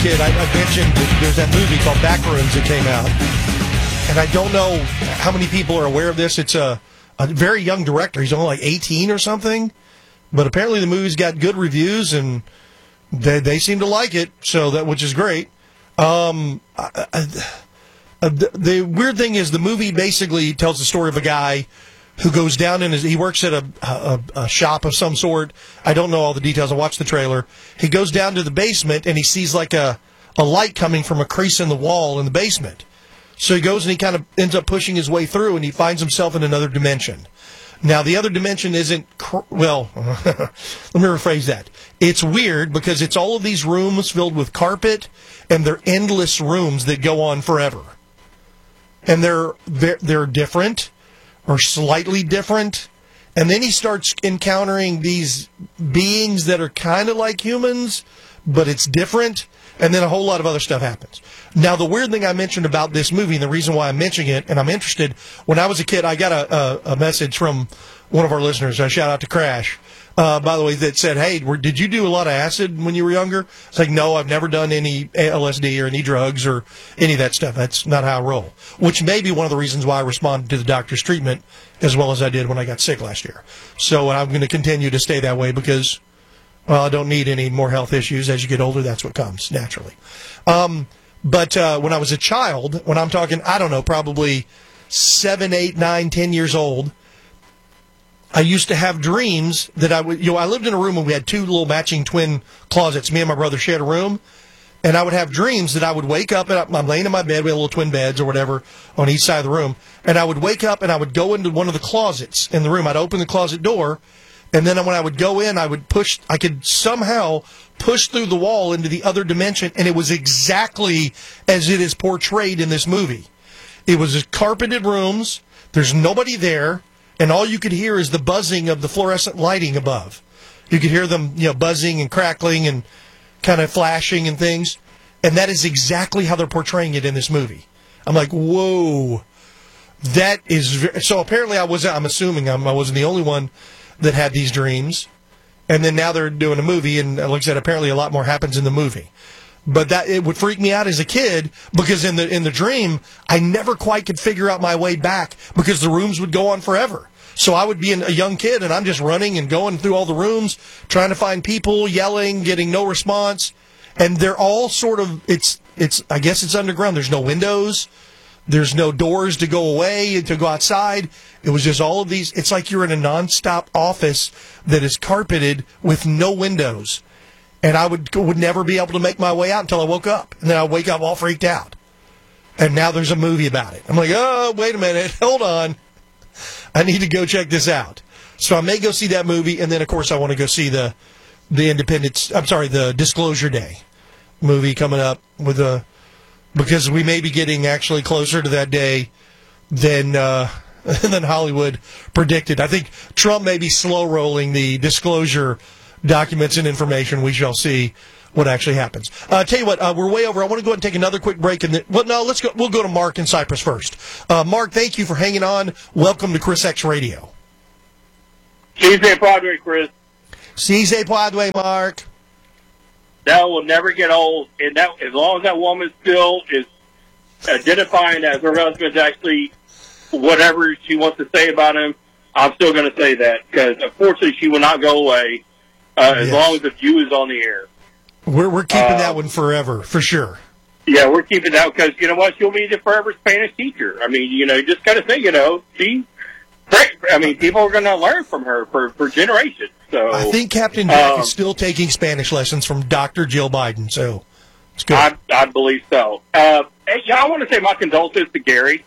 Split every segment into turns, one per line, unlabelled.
kid, I mentioned that there's that movie called Backrooms that came out. And I don't know how many people are aware of this. It's a very young director. He's only like 18 or something. But apparently the movie's got good reviews, and they seem to like it, which is great. The weird thing is the movie basically tells the story of a guy who goes down he works at a shop of some sort. I don't know all the details. I watched the trailer. He goes down to the basement, and he sees like a light coming from a crease in the wall in the basement. So he goes and he kind of ends up pushing his way through, and he finds himself in another dimension. Now, the other dimension isn't, let me rephrase that. It's weird because it's all of these rooms filled with carpet, and they're endless rooms that go on forever. And they're different, or slightly different. And then he starts encountering these beings that are kind of like humans, but it's different. And then a whole lot of other stuff happens. Now, the weird thing I mentioned about this movie, and the reason why I'm mentioning it, and I'm interested, when I was a kid, I got a message from one of our listeners. A shout out to Crash, by the way, that said, hey, did you do a lot of acid when you were younger? It's like, no, I've never done any LSD or any drugs or any of that stuff. That's not how I roll, which may be one of the reasons why I responded to the doctor's treatment as well as I did when I got sick last year. So I'm going to continue to stay that way because, well, I don't need any more health issues. As you get older, that's what comes naturally. But when I was a child, when I'm talking, I don't know, probably 7, 8, 9, 10 years old, I used to have dreams that I would, I lived in a room where we had 2 little matching twin closets. Me and my brother shared a room. And I would have dreams that I would wake up, and I'm laying in my bed. We had little twin beds or whatever on each side of the room. And I would wake up, and I would go into one of the closets in the room. I'd open the closet door, and then when I would go in, I could somehow push through the wall into the other dimension, and it was exactly as it is portrayed in this movie. It was carpeted rooms, there's nobody there, and all you could hear is the buzzing of the fluorescent lighting above. You could hear them, buzzing and crackling and kind of flashing and things, and that is exactly how they're portraying it in this movie. I'm like, whoa, that is... So apparently I'm assuming I wasn't the only one that had these dreams. And then now they're doing a movie, and like I said, apparently a lot more happens in the movie. But that it would freak me out as a kid because in the dream, I never quite could figure out my way back because the rooms would go on forever. So I would be a young kid, and I'm just running and going through all the rooms, trying to find people, yelling, getting no response. And they're all sort of, I guess it's underground. There's no windows. There's no doors to go away, to go outside. It was just all of these. It's like you're in a nonstop office that is carpeted with no windows. And I would never be able to make my way out until I woke up. And then I'd wake up all freaked out. And now there's a movie about it. I'm like, oh, wait a minute. Hold on. I need to go check this out. So I may go see that movie. And then, of course, I want to go see the Disclosure Day movie coming up because we may be getting actually closer to that day than Hollywood predicted. I think Trump may be slow-rolling the disclosure documents and information. We shall see what actually happens. Tell you what, we're way over. I want to go ahead and take another quick break. Let's go. We'll go to Mark in Cyprus first. Mark, thank you for hanging on. Welcome to Chris X Radio.
Si se puede, Chris.
Si se puede, Mark.
That will never get old, and that as long as that woman still is identifying as her husband's actually whatever she wants to say about him, I'm still going to say that because unfortunately she will not go away as long as the view is on the air.
We're keeping that one forever for sure.
Yeah, we're keeping that because you know what, she'll be the forever Spanish teacher. I mean, you just got to think, she. I mean, people are going to learn from her for generations. So
I think Captain Jack is still taking Spanish lessons from Dr. Jill Biden, so it's good.
I believe so. I want to say my condolences to Gary.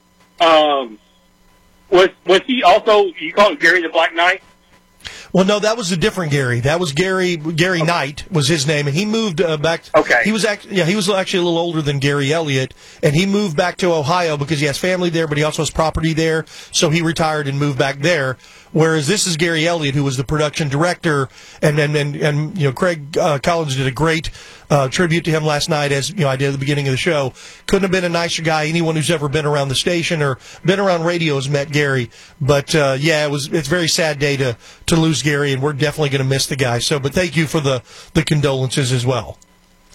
Was he also, you call him Gary the Black Knight?
Well, no, that was a different Gary. That was Gary Knight was his name, and he moved back.
Okay.
He was actually a little older than Gary Elliott, and he moved back to Ohio because he has family there, but he also has property there, so he retired and moved back there. Whereas this is Gary Elliott, who was the production director, and Craig Collins did a great tribute to him last night, as I did at the beginning of the show. Couldn't have been a nicer guy. Anyone who's ever been around the station or been around radio has met Gary. But it's a very sad day to lose Gary, and we're definitely going to miss the guy. So, but thank you for the condolences as well.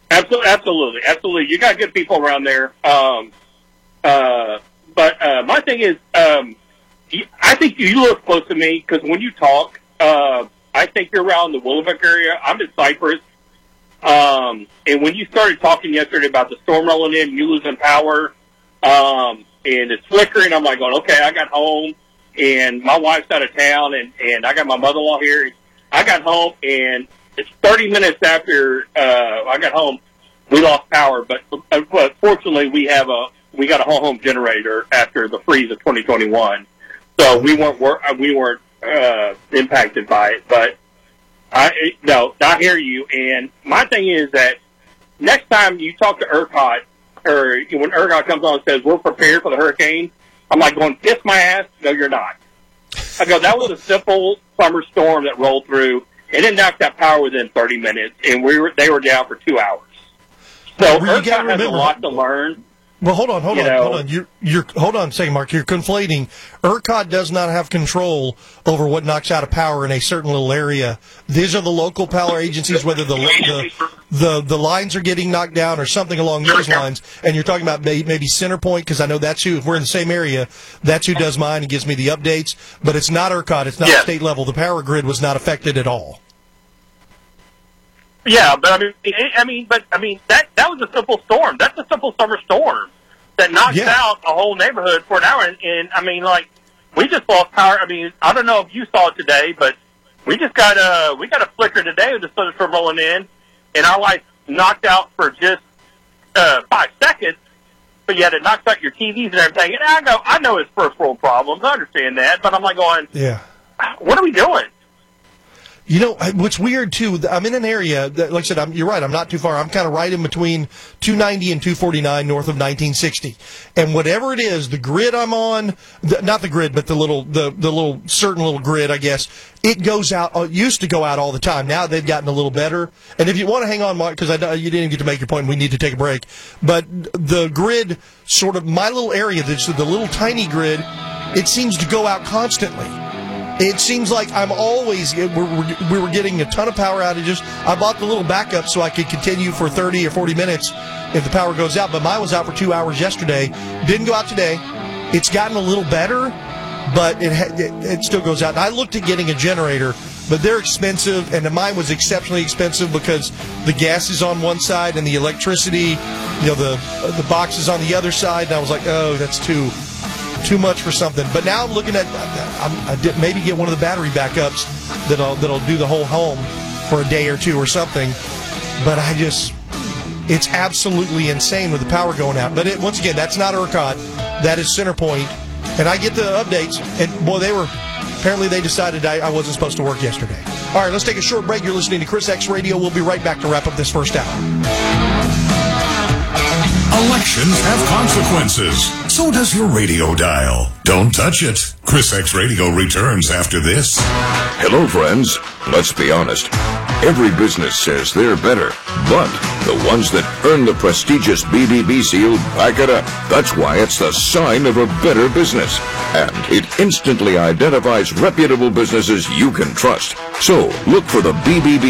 Absolutely. You got good people around there. But my thing is, I think you look close to me because when you talk, I think you're around the Willowbrook area. I'm in Cypress. And when you started talking yesterday about the storm rolling in, you losing power, and it's flickering, I'm like going, okay, I got home, and my wife's out of town, and I got my mother-in-law here. I got home, and it's 30 minutes after I got home, we lost power. But fortunately, we got a whole home generator after the freeze of 2021, so we weren't impacted by it. But I hear you. And my thing is that next time you talk to ERCOT, or when ERCOT comes on and says we're prepared for the hurricane, I'm like going, kiss my ass. No, you're not. I go, that was a simple summer storm that rolled through, and it knocked out power within 30 minutes, and they were down for 2 hours. So ERCOT has a lot to learn.
Well, hold on. Hold on a second, Mark. You're conflating. ERCOT does not have control over what knocks out of power in a certain little area. These are the local power agencies, whether the lines are getting knocked down or something along those lines. And you're talking about maybe CenterPoint, because I know that's who, if we're in the same area, that's who does mine and gives me the updates. But it's not ERCOT. It's not state level. The power grid was not affected at all.
Yeah, but I mean, that was a simple storm. That's a simple summer storm that knocked out a whole neighborhood for an hour. And I mean, like, we just lost power. I mean, I don't know if you saw it today, but we just got a flicker today with the thunderstorm rolling in, and our lights knocked out for just 5 seconds. But yet it knocks out your TVs and everything. And I know it's first world problems. I understand that, but I'm like going, what are we doing?
You know, what's weird, too, I'm in an area that, like I said, you're right, I'm not too far. I'm kind of right in between 290 and 249 north of 1960. And whatever it is, the grid I'm on, not the grid, but the little certain little grid, I guess, it goes out, it used to go out all the time. Now they've gotten a little better. And if you want to hang on, Mark, because you didn't get to make your point, we need to take a break. But the grid, sort of, my little area, the little tiny grid, it seems to go out constantly. It seems like I'm always, we were getting a ton of power outages. I bought the little backup so I could continue for 30 or 40 minutes if the power goes out, but mine was out for 2 hours yesterday. Didn't go out today. It's gotten a little better, but it still goes out. And I looked at getting a generator, but they're expensive, and mine was exceptionally expensive because the gas is on one side and the electricity, the box is on the other side, and I was like, oh, that's too much for something. But now I'm looking at maybe get one of the battery backups that'll do the whole home for a day or two or something. But it's absolutely insane with the power going out. But once again, that's not ERCOT. That is CenterPoint. And I get the updates. And boy, apparently they decided I wasn't supposed to work yesterday. All right, let's take a short break. You're listening to Chris X Radio. We'll be right back to wrap up this first hour.
Elections have consequences. So does your radio dial. Don't touch it. Chris X Radio returns after this.
Hello, friends. Let's be honest. Every business says they're better, but the ones that earn the prestigious BBB seal back it up. That's why it's the sign of a better business. And it instantly identifies reputable businesses you can trust. So look for the BBB